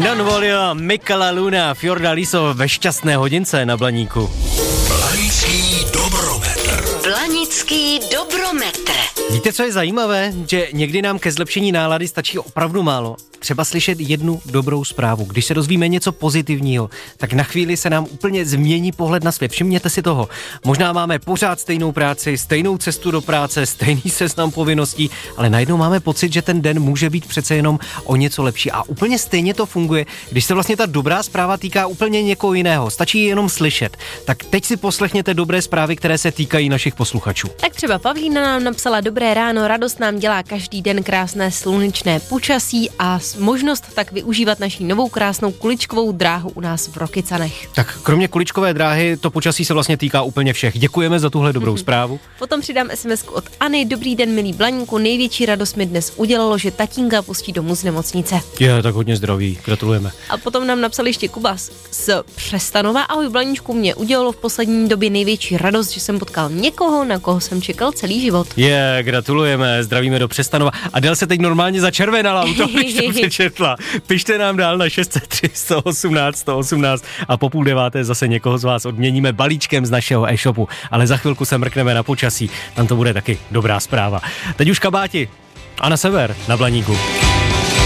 Non volio Michaela Luna, Fiordaliso ve šťastné hodince na Blaníku. Blanický dobrometr. Blanický dobrometr. Víte, co je zajímavé? Že někdy nám ke zlepšení nálady stačí opravdu málo. Třeba slyšet jednu dobrou zprávu. Když se dozvíme něco pozitivního, tak na chvíli se nám úplně změní pohled na svět. Všimněte si toho. Možná máme pořád stejnou práci, stejnou cestu do práce, stejný seznam povinností, ale najednou máme pocit, že ten den může být přece jenom o něco lepší. A úplně stejně to funguje, když se vlastně ta dobrá zpráva týká úplně někoho jiného. Stačí ji jenom slyšet. Tak teď si poslechněte dobré zprávy, které se týkají našich posluchačů. Tak třeba Pavlína nám napsala: dobré ráno, radost nám dělá každý den krásné slunečné počasí a možnost tak využívat naší novou krásnou kuličkovou dráhu u nás v Rokycanech. Tak kromě kuličkové dráhy to počasí se vlastně týká úplně všech. Děkujeme za tuhle dobrou zprávu. Potom přidám SMS-ku od Anny: dobrý den, milý Blaníku, největší radost mi dnes udělalo, že tatínka pustí domů z nemocnice. Je, tak hodně zdraví, gratulujeme. A potom nám napsal ještě Kuba z Přestanova: ahoj Blaníčku, mě udělalo v poslední době největší radost, že jsem potkal někoho, na koho jsem čekal celý život. Je, gratulujeme, zdravíme do Přestanova. Adel se teď normálně začervenala u toho, když to přečetla. Pište nám dál na 603 118 118 a po 8:30 zase někoho z vás odměníme balíčkem z našeho e-shopu. Ale za chvilku se mrkneme na počasí, tam to bude taky dobrá zpráva. Teď už kabáti a na sever, na Blaníku.